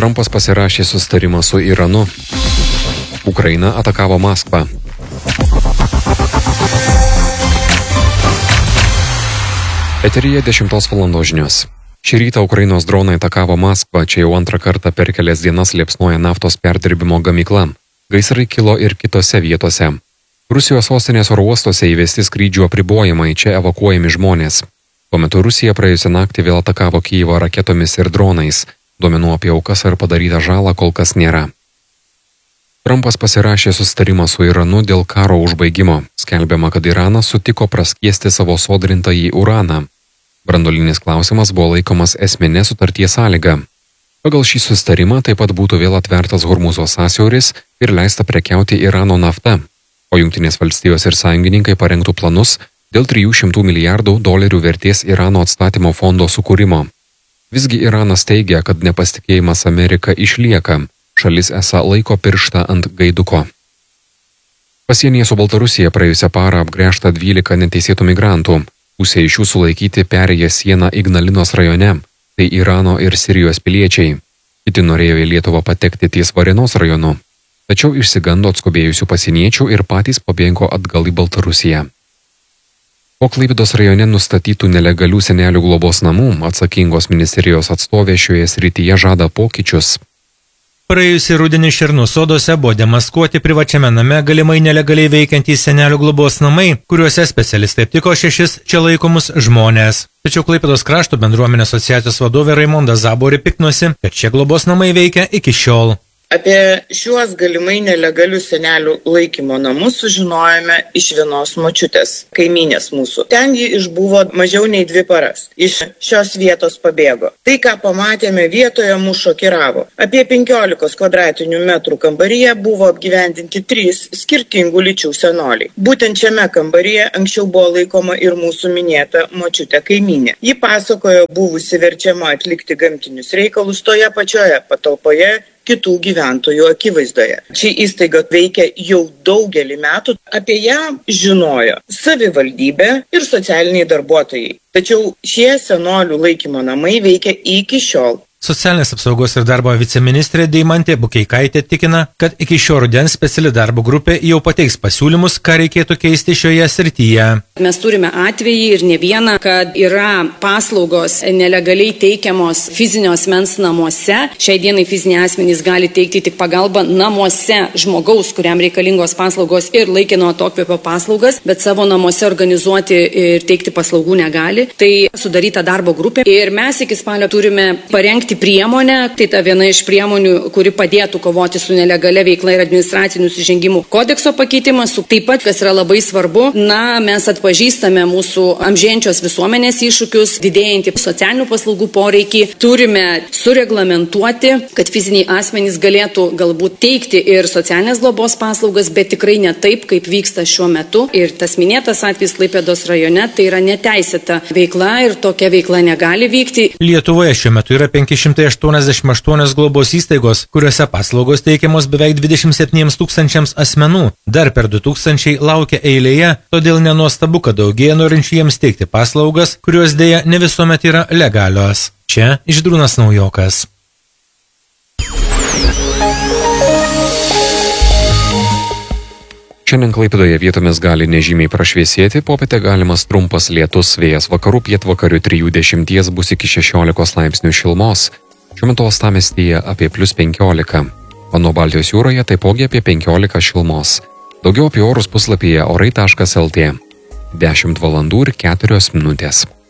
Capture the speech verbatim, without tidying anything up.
Trumpas pasirašė susitarimą su Iranu. Ukraina atakavo Maskvą. Eteryje dešimtos valandos žinios. Šį rytą Ukrainos dronai atakavo Maskvą, čia jau antrą kartą per kelias dienas liepsnoja naftos perdirbimo gamykla. Gaisrai kilo ir kitose vietose. Rusijos sostinės oro uostuose įvesti skrydžių apribojimai, čia evakuojami žmonės. Tuo metu Rusija praėjusią naktį vėl atakavo Kijevą raketomis ir dronais. Duomenų apie aukas ar padarytą žalą kol kas nėra. Trumpas pasirašė susitarimą su Iranu dėl karo užbaigimo. Skelbiama, kad Iranas sutiko praskiesti savo sodrintąjį uraną. Branduolinis klausimas buvo laikomas esminė sutarties sąlyga. Pagal šį susitarimą taip pat būtų vėl atvertas Hormuzo sąsiauris ir leista prekiauti Irano nafta, o Jungtinės valstijos ir sąjungininkai parengtų planus dėl trijų šimtų milijardų dolerių vertės Irano atstatymo fondo sukūrimo. Visgi Iranas teigia, kad nepasitikėjimas Amerika išlieka. Šalis esą laiko pirštą ant gaiduko. Pasienyje su Baltarusija praėjusią parą apgręžta dvylika neteisėtų migrantų. Pusė iš jų sulaikyti perėję sieną Ignalinos rajone. Tai Irano ir Sirijos piliečiai. Kiti norėjo į Lietuvą patekti ties Varėnos rajonu. Tačiau išsigando atskubėjusių pasieniečių ir patys pabėgo atgal į Baltarusiją. Po Klaipėdos rajone nustatytų nelegalių senelių globos namų atsakingos ministerijos atstovė šioje srityje žada pokyčius. Praėjusį rudenį Šernų soduose buvo demaskuoti privačiame name galimai nelegaliai veikiantys senelių globos namai, kuriuose specialistai aptiko šešis čia laikomus žmonės. Tačiau Klaipėdos krašto bendruomenės asociacijos vadovė Raimonda Zaborė piktinosi, kad šie globos namai veikia iki šiol. Apie šiuos galimai nelegalius senelių laikymo namus sužinojome iš vienos močiutės, kaimynės mūsų. Ten ji išbuvo mažiau nei dvi paras. Iš šios vietos pabėgo. Tai, ką pamatėme vietoje, mus šokiravo. Apie penkiolikos kvadratinių metrų kambaryje buvo apgyvendinti trys skirtingų lyčių senoliai. Būtent šiame kambaryje anksčiau buvo laikoma ir mūsų minėta močiutė kaimynė. Ji pasakojo buvusi verčiama atlikti gamtinius reikalus toje pačioje patalpoje kitų gyventojų akivaizdoje. Ši įstaiga veikia jau daugelį metų. Apie ją žinojo savivaldybė ir socialiniai darbuotojai. Tačiau šie senolių laikymo namai veikia iki šiol. Socialinės apsaugos ir darbo viceministrė Deimantė Bukeikaitė tikina, kad iki šio rudens speciali darbo grupė jau pateiks pasiūlymus, ką reikėtų keisti šioje srityje. Mes turime atvejį ir ne vieną, kad yra paslaugos nelegaliai teikiamos fizinio asmens namuose. Šiai dienai fiziniai asmenys gali teikti tik pagalbą namuose žmogaus, kuriam reikalingos paslaugos ir laikino atokvėpio paslaugas, bet savo namuose organizuoti ir teikti paslaugų negali. Tai sudaryta darbo grupė ir mes iki spalio turime parengti priemonę, tai ta viena iš priemonių, kuri padėtų kovoti su nelegalia veikla ir administracinių nusižengimų kodekso pakeitimas. Taip pat, kas yra labai svarbu, na, mes atpažįstame mūsų amžėjančios visuomenės iššūkius, didėjantį socialinių paslaugų poreikį. Turime sureglamentuoti, kad fiziniai asmenys galėtų galbūt teikti ir socialinės globos paslaugas, bet tikrai ne taip, kaip vyksta šiuo metu. Ir tas minėtas atvejis Klaipėdos rajone, tai yra neteisėta veikla ir tokia veikla negali vykti. Lietuvoje šiuo metu yra penki šimtai aštuoniasdešimt aštuonios globos įstaigos, kuriuose paslaugos teikiamos beveik dvidešimt septyniems tūkstančiams asmenų. Dar per du tūkstančiai laukia eilėje, todėl nenuostabu, kad daugėja norinčių jiems teikti paslaugas, kurios dėja ne visuomet yra legalios. Čia Žydrūnas Naujokas. Šiandien Klaipėdoje vietomis gali nežymiai prašviesėti, popietę galimas trumpas lietus, vėjas vakarų pietvakarių trijų dešimties bus iki šešiolikos laipsnių šilumos. Šiuo metu uostamiestyje apie plius penkiolika, o nuo Baltijos jūroje taipogi apie penkiolika šilumos. Daugiau apie orus puslapyje orai taškas lt. dešimt valandų ir keturios minutės.